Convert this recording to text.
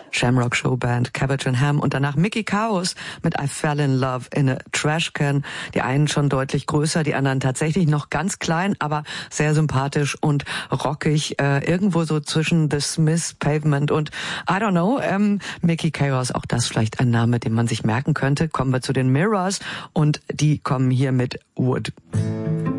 Shamrock Show Band, Cabbage and Ham und danach Mickey Chaos mit I Fell in Love in a Trash Can. Die einen schon deutlich größer, die anderen tatsächlich noch ganz klein, aber sehr sympathisch und rockig, irgendwo so zwischen The Smiths, Pavement und I don't know, Mickey Chaos, auch das vielleicht ein Name, den man sich merken könnte. Kommen wir zu den Mirrors und die kommen hier mit Wood.